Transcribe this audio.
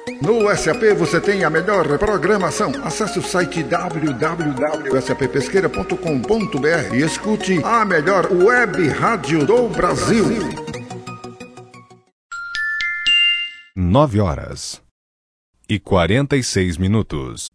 No SAP você tem a melhor programação. Acesse o site www.sappesqueira.com.br e escute a melhor web rádio do Brasil. 9h46.